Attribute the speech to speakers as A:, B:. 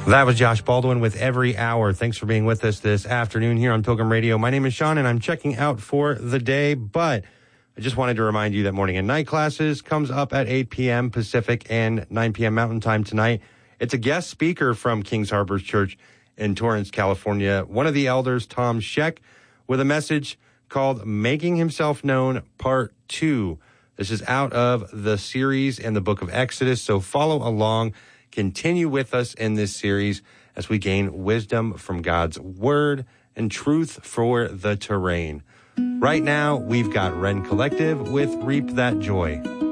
A: That was Josh Baldwin with Every Hour. Thanks for being with us this afternoon here on Pilgrim Radio. My name is Sean, and I'm checking out for the day, but I just wanted to remind you that morning and night classes comes up at 8 p.m. Pacific and 9 p.m. Mountain Time tonight. It's a guest speaker from Kings Harbor Church in Torrance, California, one of the elders, Tom Scheck, with a message called Making Himself Known Part 2. This is out of the series in the book of Exodus, so follow along. Continue with us in this series as we gain wisdom from God's word and truth for the terrain. Right now, we've got Ren Collective with Reap That Joy.